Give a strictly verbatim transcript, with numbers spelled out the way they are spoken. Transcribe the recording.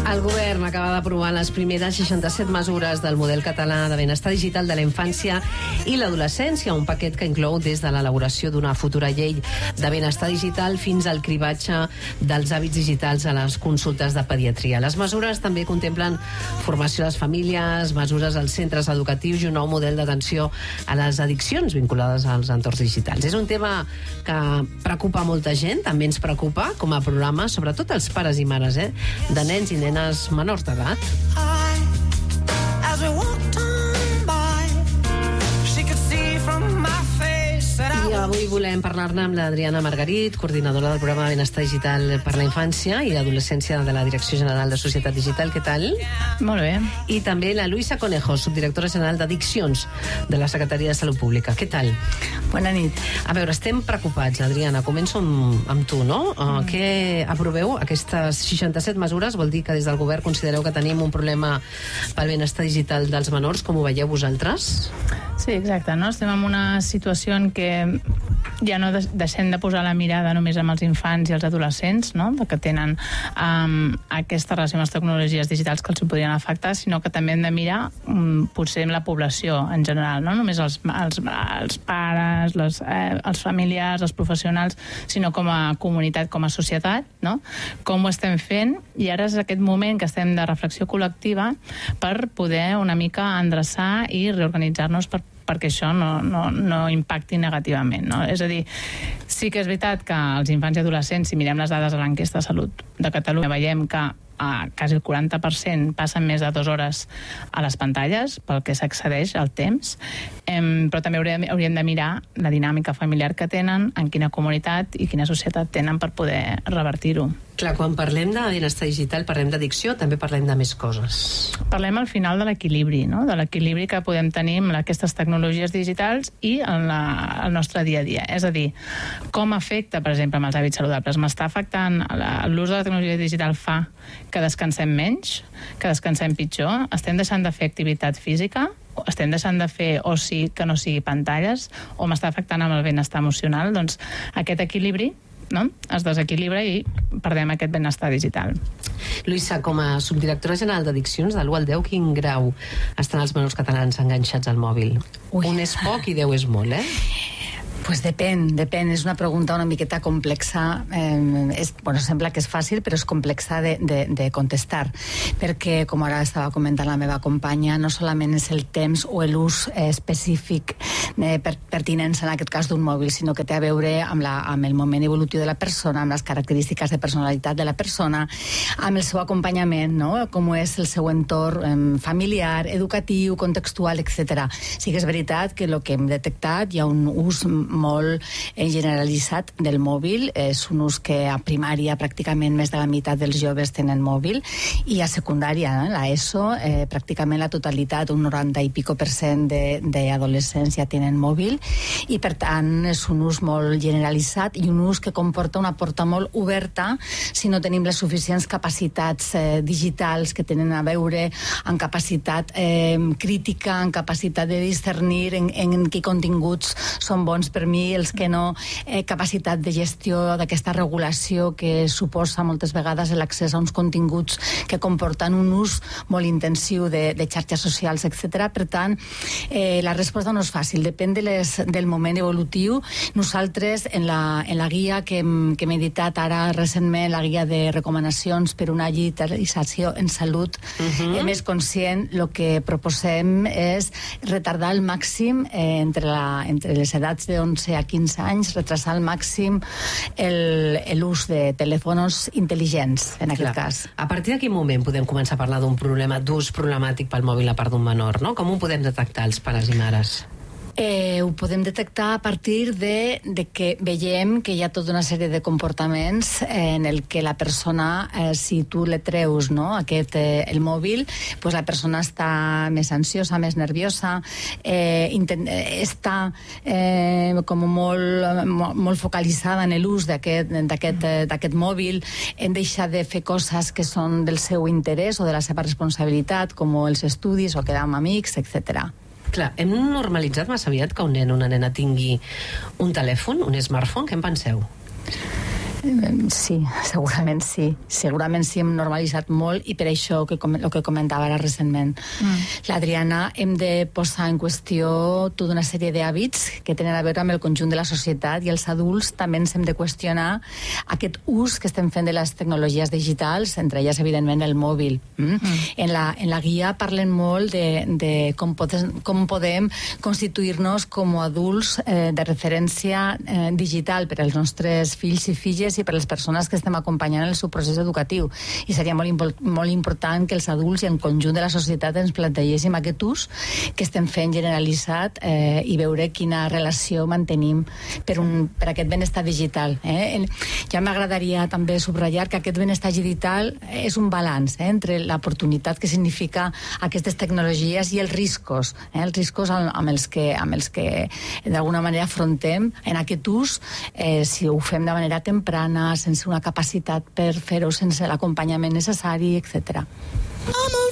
El govern acaba d'aprovar les primeres seixanta-set mesures del model català de benestar digital de la infància i l'adolescència, un paquet que inclou des de l'elaboració d'una futura llei de benestar digital fins al cribatge dels hàbits digitals a les consultes de pediatria. Les mesures també contemplen formació a les famílies, mesures als centres educatius i un nou model d'atenció a les addiccions vinculades als entorns digitals. És un tema que preocupa molta gent, també ens preocupa com a programa, sobretot els pares i mares eh, de nens i nenes menors d'edat. I avui volem parlar-ne amb l'Adriana Margarit, coordinadora del programa de Benestar Digital per la Infància i l'Adolescència de la Direcció General de Societat Digital. Què tal? Molt bé. I també la Luisa Conejo, subdirectora general d'Addiccions de la Secretaria de Salut Pública. Què tal? Bona nit. A veure, estem preocupats, Adriana. Començo amb, amb tu, no? Uh, mm. Que aproveu aquestes seixanta-set mesures? Vol dir que des del govern considereu que tenim un problema pel benestar digital dels menors, com ho veieu vosaltres? Sí, exacte, no? Estem en una situació en què ja no deixem de posar la mirada només amb els infants i els adolescents, no? Que tenen um, aquesta relació amb les tecnologies digitals que els podrien afectar, sinó que també hem de mirar um, potser amb la població en general, no només els, els, els pares, les, eh, els familiars, els professionals, sinó com a comunitat, com a societat, no? Com ho estem fent, i ara és aquest moment que estem de reflexió col·lectiva per poder una mica endreçar i reorganitzar-nos per perquè això no, no, no impacti negativament, no? És a dir, sí que és veritat que els infants i adolescents, si mirem les dades de l'enquesta de salut de Catalunya, veiem que a quasi el quaranta per cent passen més de dues hores a les pantalles pel que s'accedeix al temps, em, però també hauríem, hauríem de mirar la dinàmica familiar que tenen, en quina comunitat i quina societat tenen per poder revertir-ho. Clar, quan parlem de benestar digital, parlem d'addicció, també parlem de més coses. Parlem al final de l'equilibri, no? De l'equilibri que podem tenir amb aquestes tecnologies digitals i en la, el nostre dia a dia. És a dir, com afecta, per exemple, amb els hàbits saludables? M'està afectant l'ús de la tecnologia digital fa que descansem menys, que descansem pitjor, estem deixant de fer activitat física, estem deixant de fer oci que no sigui pantalles, o m'està afectant amb el benestar emocional? Doncs aquest equilibri, no? Es desequilibra i perdem aquest benestar digital. Luisa, com a subdirectora general d'Addiccions, de l'u al deu, quin grau estan els menors catalans enganxats al mòbil? Ui. Un és poc i deu és molt, eh? Pues depèn, depèn. És una pregunta una miqueta complexa. Eh, és, bueno, sembla que és fàcil, però és complexa de, de, de contestar. Perquè, com ara estava comentant la meva companya, no solament és el temps o l'ús eh, específic eh, per, pertinents en aquest cas d'un mòbil, sinó que té a veure amb, la, amb el moment evolutiu de la persona, amb les característiques de personalitat de la persona, amb el seu acompanyament, no? Com és el seu entorn eh, familiar, educatiu, contextual, etcètera. Sí que és veritat que el que hem detectat hi ha un ús molt generalitzat del mòbil. És un ús que a primària pràcticament més de la meitat dels joves tenen mòbil, i a secundària, eh, la ESO, eh, pràcticament la totalitat, un noranta i pico per cent d'adolescents ja tenen mòbil, i per tant és un ús molt generalitzat i un ús que comporta una porta molt oberta si no tenim les suficients capacitats eh, digitals que tenen a veure amb capacitat eh, crítica, amb capacitat de discernir en, en què continguts són bons per mi, els que no, eh, capacitat de gestió d'aquesta regulació que suposa moltes vegades l'accés a uns continguts que comporten un ús molt intensiu de, de xarxes socials, etcètera. Per tant, eh, la resposta no és fàcil, depèn de les, del moment evolutiu. Nosaltres, en la, en la guia que hem, que hem editat ara recentment, la guia de recomanacions per una digitalització en salut, uh-huh. més conscient, el que proposem és retardar al màxim eh, entre, la, entre les edats de onze a quinze anys, retrasar al màxim l'ús de telèfons intel·ligents, en aquest Clar. cas. A partir de quin moment podem començar a parlar d'un problema d'ús problemàtic pel mòbil a part d'un menor, no? Com ho podem detectar els pares i mares? Eh, ho podem detectar a partir de, de que veiem que hi ha tota una sèrie de comportaments en el que la persona, eh, si tu le treus, no, aquest, eh, el mòbil, pues la persona està més ansiosa, més nerviosa, eh, intent, eh, està eh, com molt, molt focalitzada en l'ús d'aquest d'aquest mòbil, en deixar de fer coses que són del seu interès o de la seva responsabilitat, com els estudis o quedar amb amics, etcètera. Clar, hem normalitzat massa aviat que un nen o una nena tingui un telèfon, un smartphone. Què en penseu? Sí, segurament sí. Segurament sí, hem normalitzat molt i per això que com, el que comentava ara recentment. Mm. L'Adriana, hem de posar en qüestió tota una sèrie d'hàbits que tenen a veure amb el conjunt de la societat i els adults també ens hem de qüestionar aquest ús que estem fent de les tecnologies digitals, entre elles, evidentment, el mòbil. Mm? Mm. En, la, en la guia parlen molt de, de com, podem, com podem constituir-nos com a adults eh, de referència eh, digital per als nostres fills i filles i per les persones que estem acompanyant en el seu procés educatiu. I seria molt, impo molt important que els adults i el conjunt de la societat ens plantegéssim aquest ús que estem fent generalitzat eh, i veure quina relació mantenim per, un, per aquest benestar digital. Eh? Ja m'agradaria també subratllar que aquest benestar digital és un balanç eh, entre l'oportunitat que significa aquestes tecnologies i els riscos, eh? els riscos amb, amb els que, amb els que d'alguna manera afrontem en aquest ús eh, si ho fem de manera temprana, sense una capacitat per fer-ho, sense l'acompanyament necessari, etcètera.